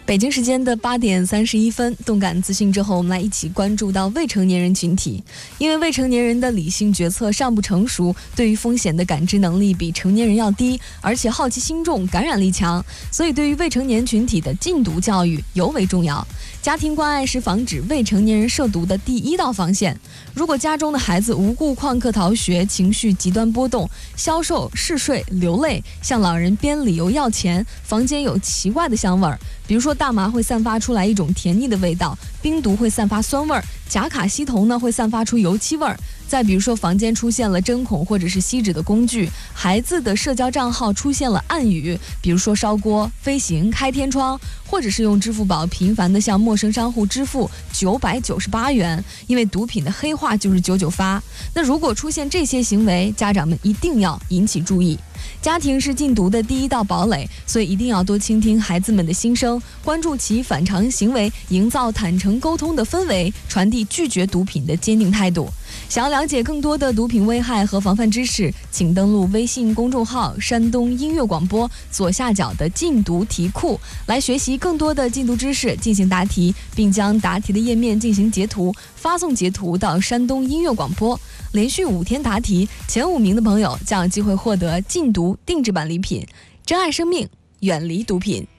北京时间的8点31分，动感资讯之后，我们来一起关注到未成年人群体。因为未成年人的理性决策尚不成熟，对于风险的感知能力比成年人要低，而且好奇心重，感染力强，所以对于未成年群体的禁毒教育尤为重要。家庭关爱是防止未成年人涉毒的第一道防线。如果家中的孩子无故旷课逃学，情绪极端波动，消瘦、嗜睡、流泪，向老人编理由要钱，房间有奇怪的香味儿，比如说大麻会散发出来一种甜腻的味道，冰毒会散发酸味儿，甲卡西酮呢会散发出油漆味儿。再比如说房间出现了针孔或者是锡纸的工具，孩子的社交账号出现了暗语，比如说烧锅、飞行、开天窗，或者是用支付宝频繁的向陌生商户支付998元，因为毒品的黑话就是99发。那如果出现这些行为，家长们一定要引起注意。家庭是禁毒的第一道堡垒，所以一定要多倾听孩子们的心声，关注其反常行为，营造坦诚沟通的氛围，传递拒绝毒品的坚定态度。想要了解更多的毒品危害和防范知识，请登录微信公众号山东音乐广播左下角的禁毒题库，来学习更多的禁毒知识，进行答题，并将答题的页面进行截图，发送截图到山东音乐广播。连续5天答题，前5名的朋友将有机会获得禁毒定制版礼品。珍爱生命，远离毒品。